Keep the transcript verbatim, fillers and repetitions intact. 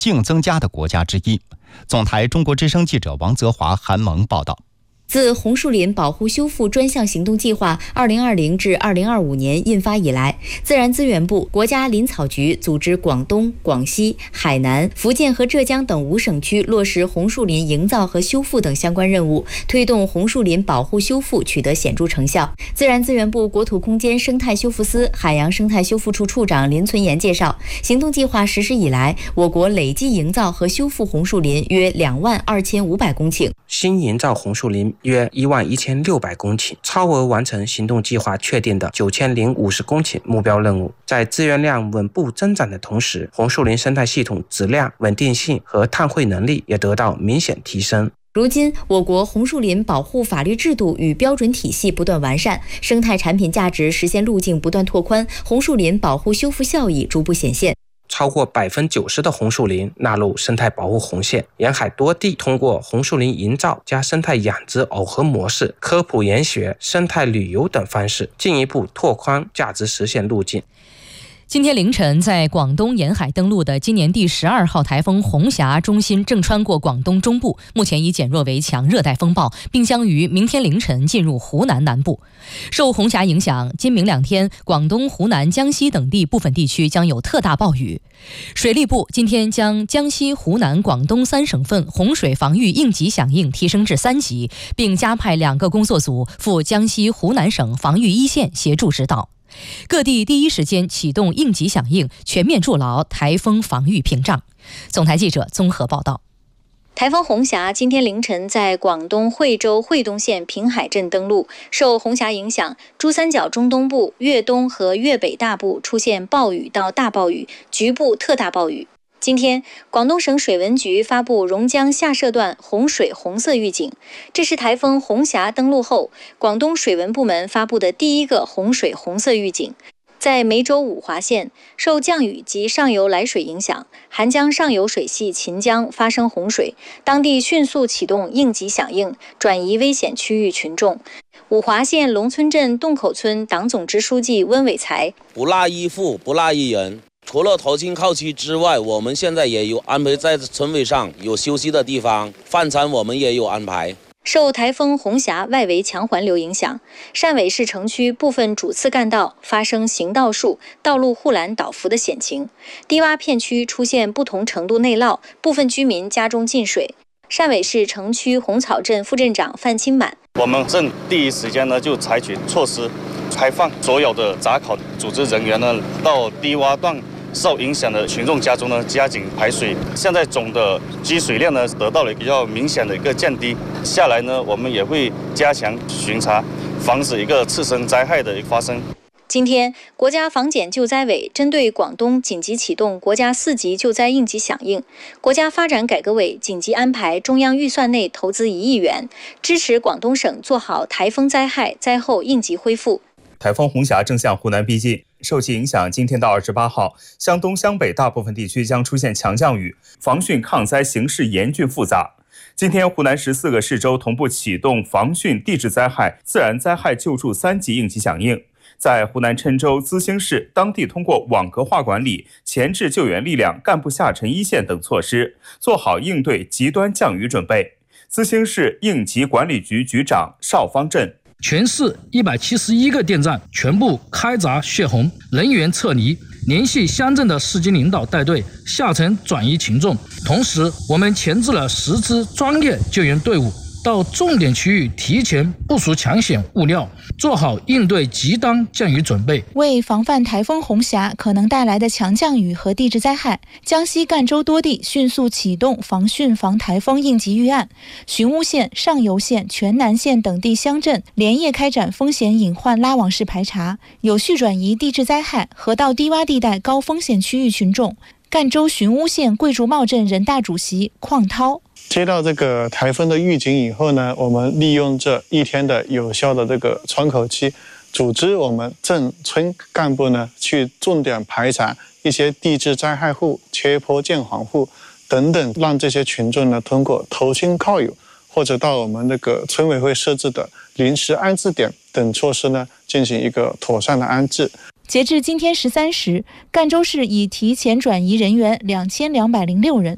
净增加的国家之一。总台中国之声记者王泽华、韩萌报道。 自红树林保护修复专项行动计划二零二零至二零二五年印发以来，自然资源部、国家林草局组织广东、广西、海南、福建和浙江等五省区落实红树林营造和修复等相关任务，推动红树林保护修复取得显著成效。自然资源部国土空间生态修复司海洋生态修复处处长林存言介绍，行动计划实施以来，我国累计营造和修复红树林约两万二千五百公顷， 新营造红树林约一万一千六百公顷，超额完成行动计划确定的九千零五十公顷目标任务。在资源量稳步增长的同时，红树林生态系统质量、稳定性和碳汇能力也得到明显提升。 如今，我国红树林保护法律制度与标准体系不断完善，生态产品价值实现路径不断拓宽，红树林保护修复效益逐步显现。 超过百分之九十的红树林纳入生态保护红线，沿海多地通过红树林营造加生态养殖耦合模式、科普研学、生态旅游等方式，进一步拓宽价值实现路径。 今天凌晨，在广东沿海登陆的今年第十二号台风红霞中心正穿过广东中部，目前已减弱为强热带风暴，并将于明天凌晨进入湖南南部。受红霞影响，今明两天，广东、湖南、江西等地部分地区将有特大暴雨。水利部今天将江西、湖南、广东三省份洪水防御应急响应提升至三级，并加派两个工作组赴江西、湖南省防御一线协助指导。各地第一时间启动应急响应，全面筑牢台风防御屏障。总台记者综合报道。 台风红霞今天凌晨在广东惠州惠东县平海镇登陆，受红霞影响，珠三角中东部、粤东和粤北大部出现暴雨到大暴雨，局部特大暴雨。今天，广东省水文局发布榕江下设段洪水红色预警，这是台风红霞登陆后，广东水文部门发布的第一个洪水红色预警。在梅州五华县，受降雨及上游来水影响，韩江上游水系秦江发生洪水，当地迅速启动应急响应，转移危险区域群众。五华县龙村镇洞口村党总支书记温伟才： 不落一户，不落一人。除了投亲靠戚之外，我们现在也有安排在村委上有休息的地方，饭餐我们也有安排。 受台风红霞外围强环流影响，汕尾市城区部分主次干道发生行道树、道路护栏倒伏的险情，低洼片区出现不同程度内涝，部分居民家中进水。汕尾市城区红草镇副镇长范清满： 我们镇第一时间呢就采取措施，开放所有的闸口组织人员呢到低洼段受影响的群众家中呢加紧排水。现在总的积水量呢得到了比较明显的一个降低。下来呢，我们也会加强巡查，防止一个次生灾害的发生。 今天，国家防检救灾委针对广东紧急启动国家四级救灾应急响应，国家发展改革委紧急安排中央预算内投资一亿元，支持广东省做好台风灾害灾后应急恢复。 台风红霞正向湖南逼近，受其影响，今天到二十八号，湘东、湘北大部分地区将出现强降雨，防汛抗灾形势严峻复杂。今天，湖南十四个市州同步启动防汛地质灾害、自然灾害救助三级应急响应。在湖南郴州、资兴市，当地通过网格化管理、前置救援力量、干部下沉一线等措施，做好应对极端降雨准备。资兴市应急管理局局长邵方振： 全市一百七十一个电站全部开闸泄洪，人员撤离，联系乡镇的市级领导带队下沉转移群众。同时，我们前置了十支专业救援队伍到重点区域提前部署抢险物料，做好应对极端降雨准备。 为防范台风红霞可能带来的强降雨和地质灾害，江西赣州多地迅速启动防汛防台风应急预案，寻乌县、上游县、全南县等地乡镇连夜开展风险隐患拉网式排查，有序转移地质灾害和到低洼地带高风险区域群众。赣州寻乌县桂竹茂镇人大主席邝涛： 接到这个台风的预警以后呢，我们利用这一天的有效的这个窗口期，组织我们镇村干部呢去重点排查一些地质灾害户、缺坡建缓户等等，让这些群众呢通过投亲靠友或者到我们那个村委会设置的临时安置点等措施呢进行一个妥善的安置。 截至今天十三时，赣州市已提前转移人员两千两百零六人，